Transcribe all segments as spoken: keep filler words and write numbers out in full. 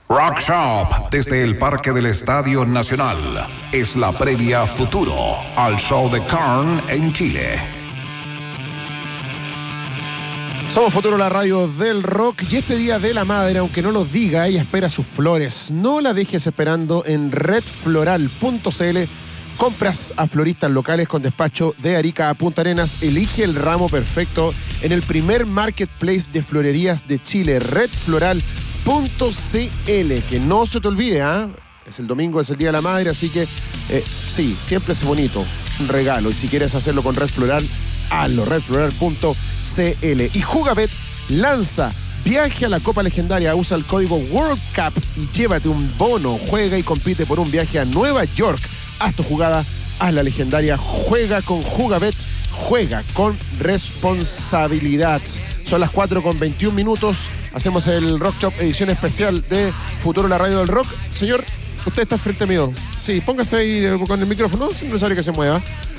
Rock Shop, desde el Parque del Estadio Nacional, es la previa futuro al show de Korn en Chile. Somos Futuro, la radio del rock, y este día de la madre, aunque no lo diga, ella espera sus flores. No la dejes esperando en red floral punto c l. Compras a floristas locales con despacho de Arica a Punta Arenas. Elige el ramo perfecto en el primer marketplace de florerías de Chile, red floral punto c l. Que no se te olvide, ¿ah? ¿eh? Es el domingo, es el Día de la Madre, así que eh, sí, siempre es bonito, un regalo. Y si quieres hacerlo con Red Floral, hazlo, red floral punto c l. Y Jugabet lanza viaje a la Copa Legendaria. Usa el código World Cup y llévate un bono. Juega y compite por un viaje a Nueva York. Haz tu jugada, haz la legendaria. Juega con Jugabet, juega con responsabilidad. Son las cuatro con veintiún minutos. Hacemos el Rock Shop edición especial de Futuro, la radio del rock. Señor, usted está frente mío. Sí, póngase ahí con el micrófono, no es necesario que se mueva.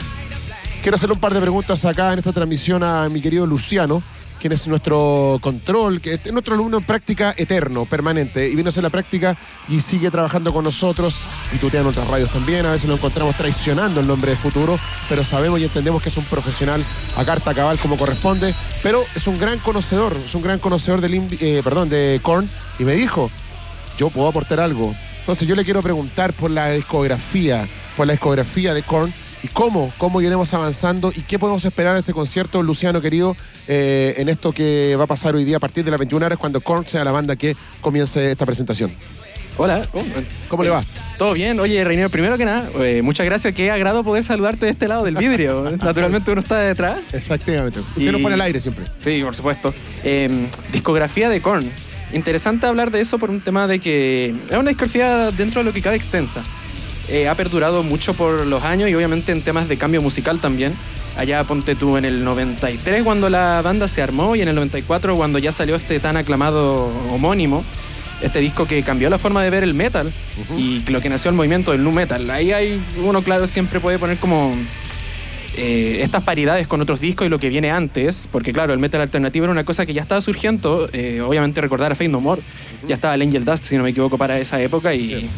Quiero hacerle un par de preguntas acá en esta transmisión a mi querido Luciano, quien es nuestro control, que es nuestro alumno en práctica eterno, permanente, y vino a hacer la práctica y sigue trabajando con nosotros, y tutea en otras radios también. A veces lo encontramos traicionando el nombre de Futuro, pero sabemos y entendemos que es un profesional a carta cabal como corresponde, pero es un gran conocedor, es un gran conocedor del, eh, perdón, de Korn, y me dijo, yo puedo aportar algo. Entonces yo le quiero preguntar por la discografía, por la discografía de Korn, y cómo, cómo iremos avanzando y qué podemos esperar de este concierto, Luciano querido, eh, en esto que va a pasar hoy día a partir de las veintiuna horas, cuando Korn sea la banda que comience esta presentación. Hola. Oh, ¿Cómo le va? Todo bien. Oye, Reinier, primero que nada, eh, muchas gracias. Qué agrado poder saludarte de este lado del vidrio. Naturalmente uno está detrás. Exactamente. Usted y... nos pone al aire siempre. Sí, por supuesto. Eh, discografía de Korn. Interesante hablar de eso por un tema de que es una discografía dentro de lo que cabe extensa. Eh, ha perdurado mucho por los años y obviamente en temas de cambio musical también. Allá ponte tú en el noventa y tres cuando la banda se armó, y en el noventa y cuatro cuando ya salió este tan aclamado homónimo, este disco que cambió la forma de ver el metal uh-huh. y lo que nació el movimiento del nu metal. Ahí hay uno, claro, siempre puede poner como eh, estas paridades con otros discos y lo que viene antes, porque claro, el metal alternativo era una cosa que ya estaba surgiendo. Eh, obviamente recordar a Faith No More, uh-huh. ya estaba el Angel Dust, si no me equivoco, para esa época, y... Sí.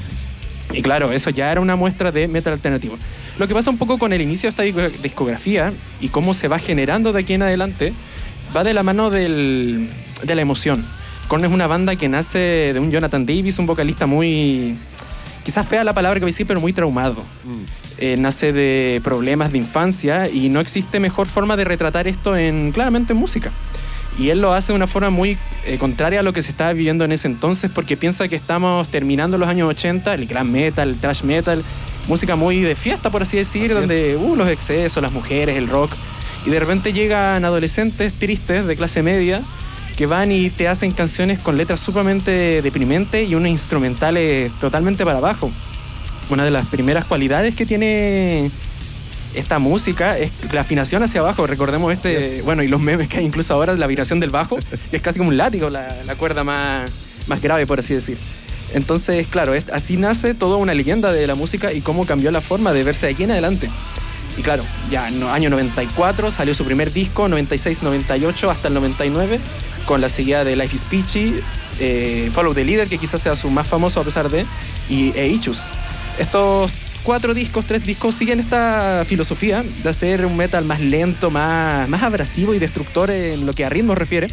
Y claro, eso ya era una muestra de metal alternativo. Lo que pasa un poco con el inicio de esta discografía y cómo se va generando de aquí en adelante, va de la mano del, de la emoción. Korn es una banda que nace de un Jonathan Davis, un vocalista muy... quizás fea la palabra que voy a decir, pero muy traumado. Mm. Eh, nace de problemas de infancia y no existe mejor forma de retratar esto en, claramente en música. Y él lo hace de una forma muy eh, contraria a lo que se estaba viviendo en ese entonces, porque piensa que estamos terminando los años ochenta, el glam metal, el thrash metal, música muy de fiesta, por así decir, así donde uh, los excesos, las mujeres, el rock. Y de repente llegan adolescentes tristes de clase media que van y te hacen canciones con letras sumamente deprimentes y unos instrumentales totalmente para abajo. Una de las primeras cualidades que tiene esta música es la afinación hacia abajo. Recordemos este, yes. bueno, y los memes que hay incluso ahora, la vibración del bajo, que es casi como un látigo, la, la cuerda más, más grave, por así decir. Entonces, claro, es, así nace toda una leyenda de la música y cómo cambió la forma de verse de aquí en adelante. Y claro, ya en el año noventa y cuatro salió su primer disco, noventa y seis noventa y ocho hasta el noventa y nueve, con la seguida de Life is Peachy, eh, Follow the Leader, que quizás sea su más famoso a pesar de, y e Ichus. Estos cuatro discos, tres discos, siguen esta filosofía de hacer un metal más lento, más, más abrasivo y destructor en lo que a ritmo refiere,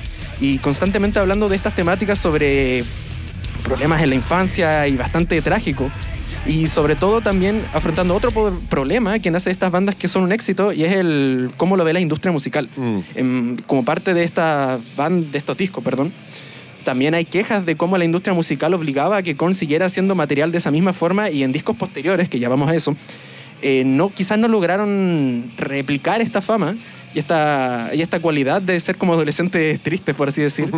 y constantemente hablando de estas temáticas sobre problemas en la infancia y bastante trágico, y sobre todo también afrontando otro problema que nace de estas bandas que son un éxito, y es el cómo lo ve la industria musical. Mm. En, como parte de, esta band, de estos discos, perdón, también hay quejas de cómo la industria musical obligaba a que Korn siguiera haciendo material de esa misma forma, y en discos posteriores, que ya vamos a eso, eh, no, quizás no lograron replicar esta fama y esta, y esta cualidad de ser como adolescentes tristes, por así decir,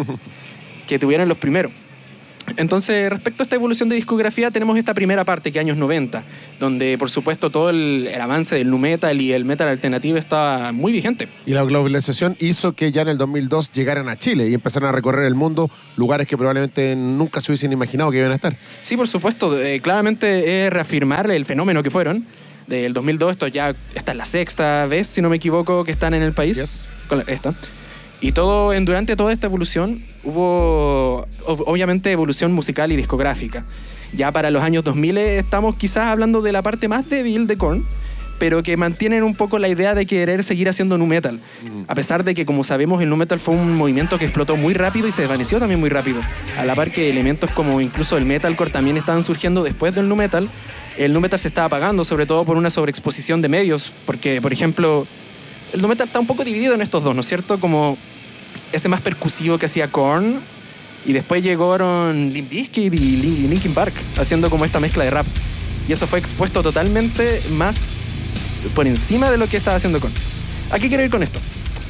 que tuvieron los primeros. Entonces, respecto a esta evolución de discografía, tenemos esta primera parte, que años noventa, donde, por supuesto, todo el, el avance del nu metal y el metal alternativo estaba muy vigente. Y la globalización hizo que ya en el dos mil dos llegaran a Chile y empezaran a recorrer el mundo, lugares que probablemente nunca se hubiesen imaginado que iban a estar. Sí, por supuesto. Eh, claramente es reafirmar el fenómeno que fueron. Del dos mil dos, esto ya esta es la sexta vez, si no me equivoco, que están en el país. Yes. Con la, esta. Y todo, en, durante toda esta evolución hubo obviamente evolución musical y discográfica. Ya para los años dos mil estamos quizás hablando de la parte más débil de Korn, pero que mantienen un poco la idea de querer seguir haciendo nu metal. A pesar de que, como sabemos, el nu metal fue un movimiento que explotó muy rápido y se desvaneció también muy rápido. A la par que elementos como incluso el metalcore también estaban surgiendo después del nu metal, el nu metal se estaba apagando, sobre todo por una sobreexposición de medios, porque, por ejemplo, el nu metal está un poco dividido en estos dos, ¿no es cierto? Como ese más percusivo que hacía Korn, y después llegaron Limp Bizkit y Linkin Park, haciendo como esta mezcla de rap. Y eso fue expuesto totalmente más por encima de lo que estaba haciendo Korn. ¿A qué quiero ir con esto?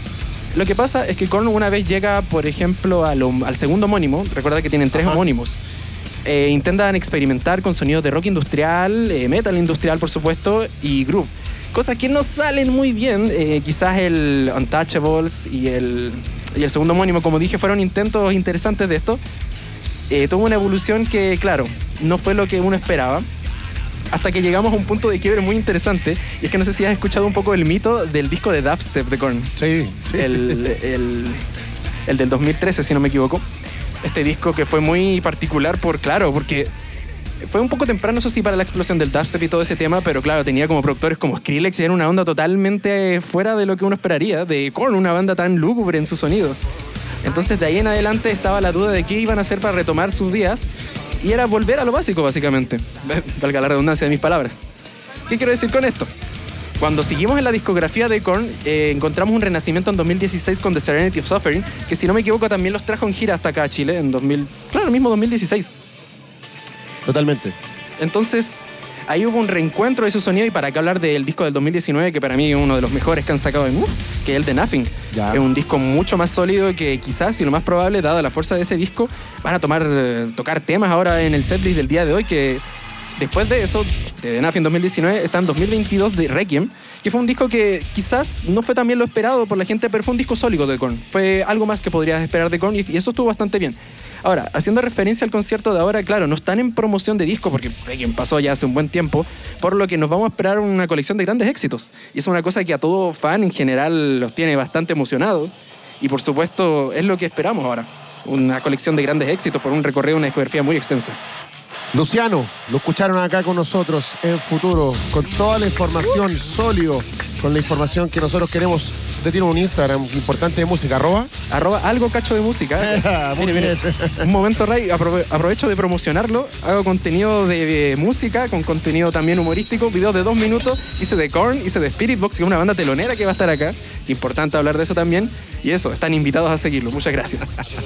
Lo que pasa es que Korn una vez llega, por ejemplo, a lo, al segundo homónimo, recuerda que tienen tres Ajá. homónimos, eh, intentan experimentar con sonidos de rock industrial, eh, metal industrial, por supuesto, y groove. Cosas que no salen muy bien. Eh, quizás el Untouchables y el, y el segundo homónimo, como dije, fueron intentos interesantes de esto. Eh, tuvo una evolución que, claro, no fue lo que uno esperaba. Hasta que llegamos a un punto de quiebre muy interesante. Y es que no sé si has escuchado un poco el mito del disco de dubstep de Korn. Sí, sí. El, el, el del dos mil trece, si no me equivoco. Este disco que fue muy particular por, claro, porque fue un poco temprano, eso sí, para la explosión del dubstep y todo ese tema, pero claro, tenía como productores como Skrillex y era una onda totalmente fuera de lo que uno esperaría de Korn, una banda tan lúgubre en su sonido. Entonces de ahí en adelante estaba la duda de qué iban a hacer para retomar sus días. Y era volver a lo básico, básicamente. Valga la redundancia de mis palabras. ¿Qué quiero decir con esto? Cuando seguimos en la discografía de Korn, eh, encontramos un renacimiento en dos mil dieciséis con The Serenity of Suffering, que si no me equivoco también los trajo en gira hasta acá a Chile en dos mil... Claro, el mismo dos mil dieciséis. Totalmente. Entonces, ahí hubo un reencuentro de su sonido, y para qué hablar del disco del dos mil diecinueve, que para mí es uno de los mejores que han sacado en Uf, que es el de Nothing. Ya. Es un disco mucho más sólido que quizás, y lo más probable, dada la fuerza de ese disco, van a tomar, eh, tocar temas ahora en el setlist del día de hoy, que después de eso, de Nothing dos mil diecinueve, está en dos mil veintidós de Requiem, que fue un disco que quizás no fue tan bien lo esperado por la gente, pero fue un disco sólido de Korn. Fue algo más que podrías esperar de Korn, y eso estuvo bastante bien. Ahora, haciendo referencia al concierto de ahora, claro, no están en promoción de disco porque Requiem pasó ya hace un buen tiempo, por lo que nos vamos a esperar una colección de grandes éxitos. Y es una cosa que a todo fan en general los tiene bastante emocionados. Y por supuesto, es lo que esperamos ahora. Una colección de grandes éxitos por un recorrido, una discografía muy extensa. Luciano, lo escucharon acá con nosotros en Futuro, con toda la información, sólido, con la información que nosotros queremos. Usted tiene un Instagram importante de música, arroba. Arroba algo cacho de música. ¿eh? Mire, mire, un momento, Ray, aprove aprovecho de promocionarlo. Hago contenido de, de música, con contenido también humorístico, videos de dos minutos. Hice de Korn, hice de Spiritbox, que es una banda telonera que va a estar acá. Importante hablar de eso también. Y eso, están invitados a seguirlo. Muchas gracias.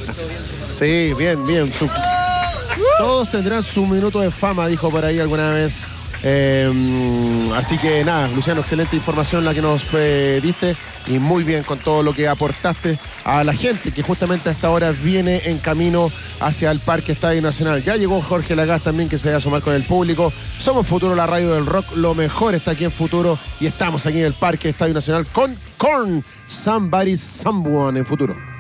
Sí, bien, bien. Su... Todos tendrán su minuto de fama, dijo por ahí alguna vez. Eh, así que nada, Luciano, excelente información la que nos pediste, y muy bien con todo lo que aportaste a la gente que justamente a esta hora viene en camino hacia el Parque Estadio Nacional. Ya llegó Jorge Lagas también, que se va a sumar con el público. Somos Futuro, la radio del rock. Lo mejor está aquí en Futuro, y estamos aquí en el Parque Estadio Nacional con Korn, Somebody Someone en Futuro.